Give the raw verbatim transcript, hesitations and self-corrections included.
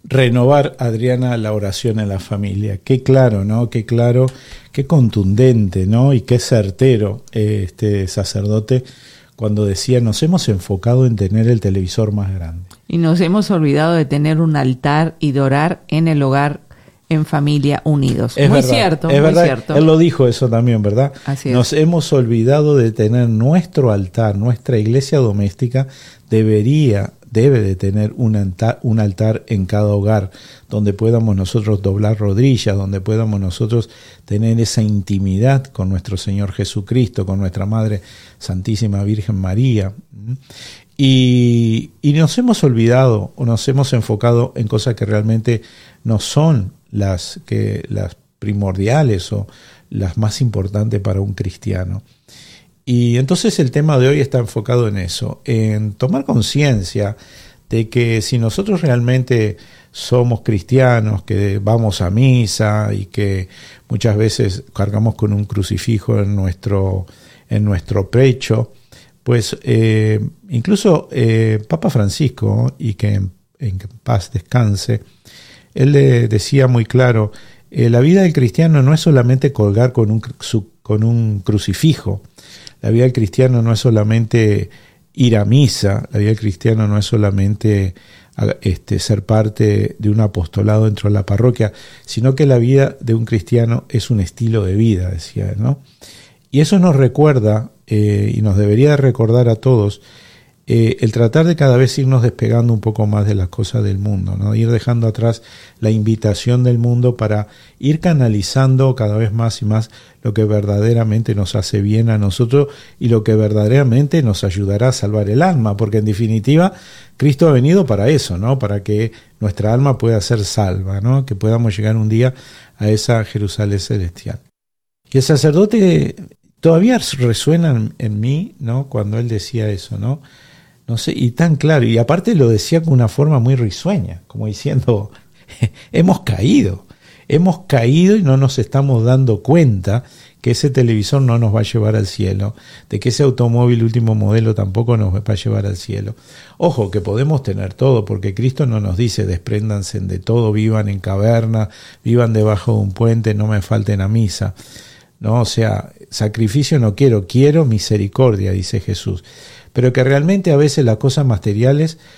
renovar, Adriana, la oración en la familia. Qué claro, ¿no? Qué claro, qué contundente, ¿no? Y qué certero eh, este sacerdote cuando decía, nos hemos enfocado en tener el televisor más grande. Y nos hemos olvidado de tener un altar y de orar en el hogar, en familia, unidos. Es muy verdad, cierto, es muy verdad. cierto. Él lo dijo eso también, ¿verdad? Así es. Nos hemos olvidado de tener nuestro altar, nuestra iglesia doméstica debería, debe de tener un altar, un altar en cada hogar, donde podamos nosotros doblar rodillas, donde podamos nosotros tener esa intimidad con nuestro Señor Jesucristo, con nuestra Madre Santísima Virgen María. Y, y nos hemos olvidado o nos hemos enfocado en cosas que realmente no son las, que, las primordiales o las más importantes para un cristiano. Y entonces el tema de hoy está enfocado en eso, en tomar conciencia de que si nosotros realmente somos cristianos, que vamos a misa y que muchas veces cargamos con un crucifijo en nuestro, en nuestro pecho, pues eh, incluso eh, Papa Francisco, y que en, en paz descanse, él le decía muy claro, eh, la vida del cristiano no es solamente colgar con un, su, con un crucifijo, la vida del cristiano no es solamente ir a misa, la vida del cristiano no es solamente este, ser parte de un apostolado dentro de la parroquia, sino que la vida de un cristiano es un estilo de vida, decía él, ¿no? Y eso nos recuerda, eh, y nos debería recordar a todos, eh, el tratar de cada vez irnos despegando un poco más de las cosas del mundo, ¿no? Ir dejando atrás la invitación del mundo para ir canalizando cada vez más y más lo que verdaderamente nos hace bien a nosotros y lo que verdaderamente nos ayudará a salvar el alma, porque en definitiva Cristo ha venido para eso, ¿no? Para que nuestra alma pueda ser salva, ¿no? Que podamos llegar un día a esa Jerusalén celestial. Y el sacerdote todavía resuena en mí, ¿no? Cuando él decía eso, ¿no? No sé, y tan claro, y aparte lo decía con una forma muy risueña, como diciendo, hemos caído, hemos caído y no nos estamos dando cuenta que ese televisor no nos va a llevar al cielo, de que ese automóvil último modelo tampoco nos va a llevar al cielo. Ojo, que podemos tener todo, porque Cristo no nos dice, despréndanse de todo, vivan en caverna, vivan debajo de un puente, no me falten a misa. No, o sea, sacrificio no quiero, quiero misericordia, dice Jesús. Pero que realmente a veces las cosas materiales